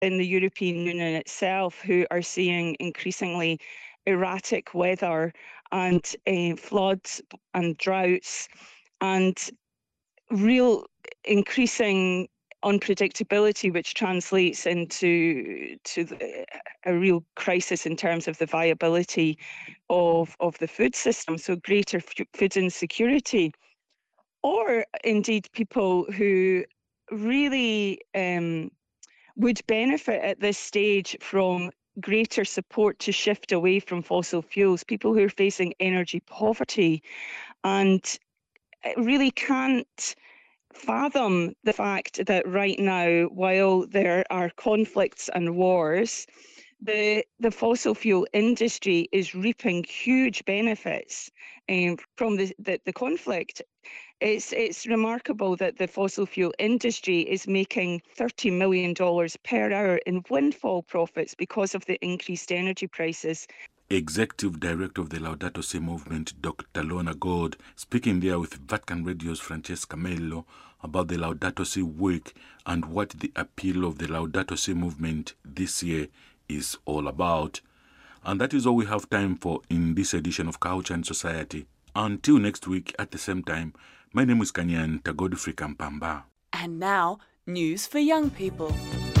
in the European Union itself who are seeing increasingly erratic weather and floods and droughts and real increasing unpredictability, which translates into a real crisis in terms of the viability of the food system, so greater food insecurity. Or indeed people who really would benefit at this stage from greater support to shift away from fossil fuels, people who are facing energy poverty and really can't fathom the fact that right now, while there are conflicts and wars, the fossil fuel industry is reaping huge benefits from the conflict. It's remarkable that the fossil fuel industry is making $30 million per hour in windfall profits because of the increased energy prices. Executive Director of the Laudato Si movement, Dr. Lorna Gold, speaking there with Vatican Radio's Francesca Mello about the Laudato Si week and what the appeal of the Laudato Si movement this year is all about. And that is all we have time for in this edition of Culture and Society. Until next week at the same time, my name is Kanyanta Godfrey Kampamba. And now, news for young people.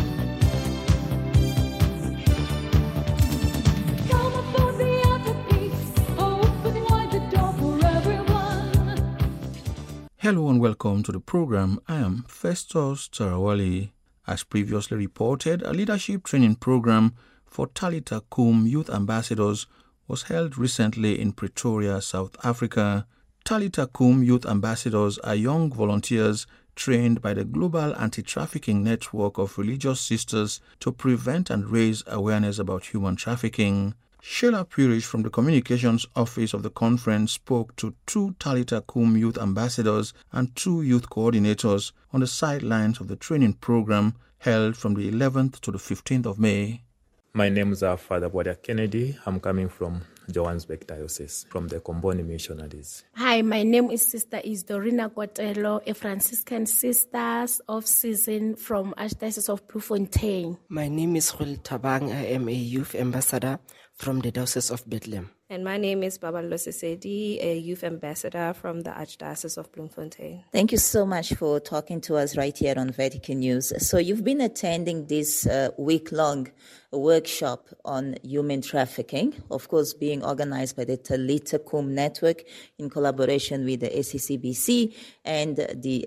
Hello and welcome to the program. I am Festus Tarawali. As previously reported, a leadership training program for Talitha Kum Youth Ambassadors was held recently in Pretoria, South Africa. Talitha Kum Youth Ambassadors are young volunteers trained by the Global Anti-Trafficking Network of Religious Sisters to prevent and raise awareness about human trafficking. Sheila Purish from the Communications Office of the conference spoke to 2 Talitha Kum Youth Ambassadors and 2 youth coordinators on the sidelines of the training program held from the 11th to the 15th of May. My name is Father Bodia Kennedy. I'm coming from Johannesburg Diocese, from the Comboni Missionaries. Hi, my name is Sister Isdorina Kotelo, a Franciscan Sister of Season from Archdiocese of Bloemfontein. My name is Khul Tabang. I am a youth ambassador from the Diocese of Bethlehem. And my name is Babalo Sesedi, a youth ambassador from the Archdiocese of Bloemfontein. Thank you so much for talking to us right here on Vatican News. So you've been attending this week-long workshop on human trafficking, of course being organized by the Talitha Kum Network in collaboration with the SCCBC and the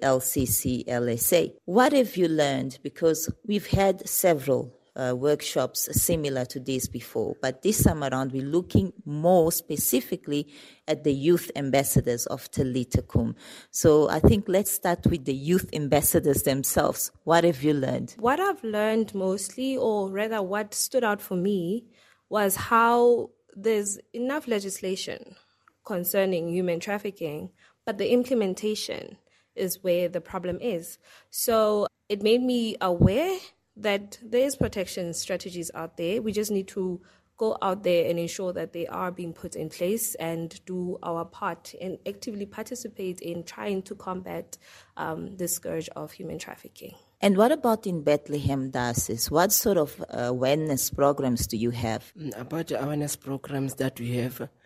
LCC-LSA. What have you learned? Because we've had several workshops similar to this before, but this time around we're looking more specifically at the youth ambassadors of Talitha Kum. So I think let's start with the youth ambassadors themselves. What have you learned? What I've learned mostly, or rather what stood out for me, was how there's enough legislation concerning human trafficking, but the implementation is where the problem is. So it made me aware that there is protection strategies out there. We just need to go out there and ensure that they are being put in place and do our part and actively participate in trying to combat the scourge of human trafficking. And what about in Bethlehem Diocese? What sort of awareness programs do you have? About the awareness programs that we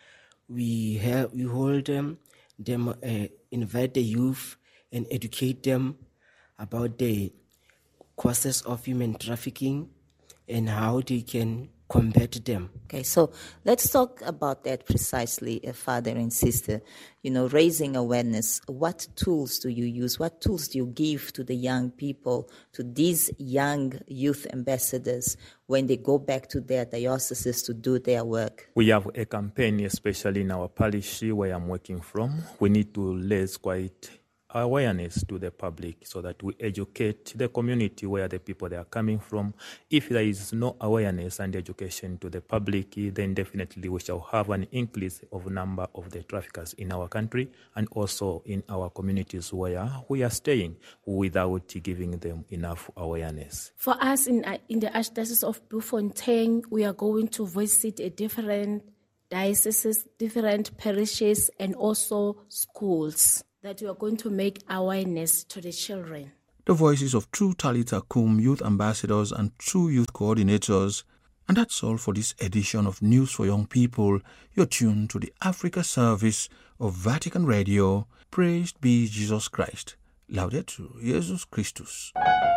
hold them, invite the youth and educate them about the causes of human trafficking and how they can combat them. Okay, so let's talk about that precisely, Father and Sister. Raising awareness. What tools do you use? What tools do you give to the young people, to these young youth ambassadors when they go back to their dioceses to do their work? We have a campaign, especially in our parish where I'm working from. We need to raise quite awareness to the public so that we educate the community where the people they are coming from. If there is no awareness and education to the public, then definitely we shall have an increase of number of the traffickers in our country and also in our communities where we are staying without giving them enough awareness. For us in the Archdiocese of Bloemfontein, we are going to visit a different dioceses, different parishes, and also schools that we are going to make awareness to the children. the voices of two Talitha Kum youth ambassadors and two youth coordinators. And that's all for this edition of News for Young People. You're tuned to the Africa service of Vatican Radio. Praised be Jesus Christ. Laudetur Jesus Christus.